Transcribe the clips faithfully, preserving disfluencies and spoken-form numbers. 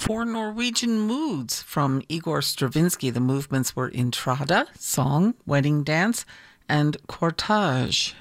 Four Norwegian moods from Igor Stravinsky. The movements were Intrada, Song, Wedding Dance, and Cortege.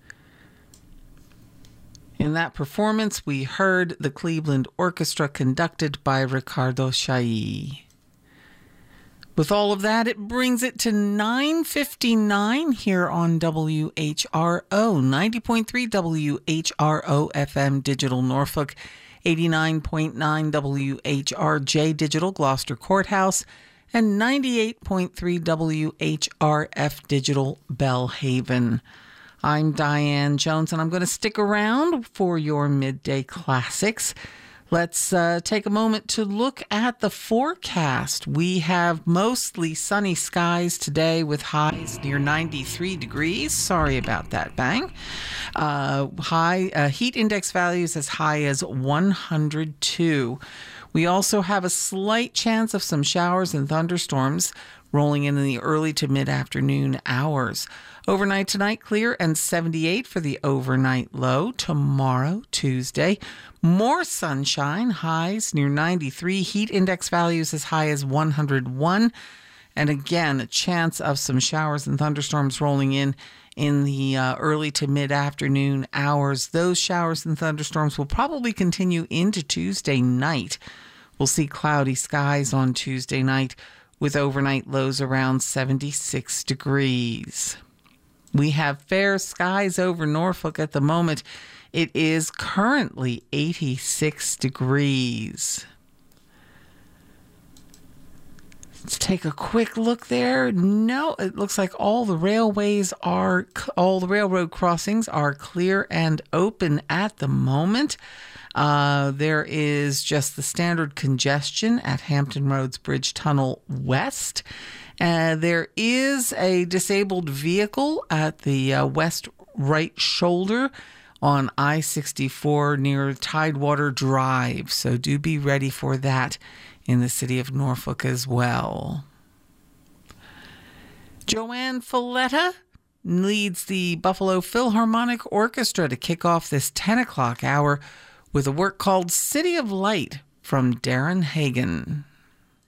In that performance, we heard the Cleveland Orchestra conducted by Riccardo Chailly. With all of that, it brings it to nine fifty-nine here on W H R O, ninety point three W H R O F M Digital Norfolk, eighty-nine point nine W H R J Digital Gloucester Courthouse, and ninety-eight point three W H R F Digital Bellhaven. I'm Diane Jones, and I'm going to stick around for your midday classics. Let's uh, take a moment to look at the forecast. We have mostly sunny skies today with highs near ninety-three degrees. Sorry about that, bang. Uh, high uh, heat index values as high as one hundred two. We also have a slight chance of some showers and thunderstorms rolling in in the early to mid-afternoon hours. Overnight tonight, clear and seventy-eight for the overnight low. Tomorrow, Tuesday, more sunshine, highs near ninety-three, heat index values as high as one hundred one. And again, a chance of some showers and thunderstorms rolling in in the uh, early to mid-afternoon hours. Those showers and thunderstorms will probably continue into Tuesday night. We'll see cloudy skies on Tuesday night with overnight lows around seventy-six degrees. We have fair skies over Norfolk at the moment. It is currently eighty-six degrees. Let's take a quick look there. No, it looks like all the railways are, all the railroad crossings are clear and open at the moment. Uh, there is just the standard congestion at Hampton Roads Bridge Tunnel West. Uh, there is a disabled vehicle at the uh, west right shoulder on I sixty-four near Tidewater Drive. So do be ready for that in the city of Norfolk as well. Joanne Falletta leads the Buffalo Philharmonic Orchestra to kick off this ten o'clock hour with a work called City of Light from Darren Hagen.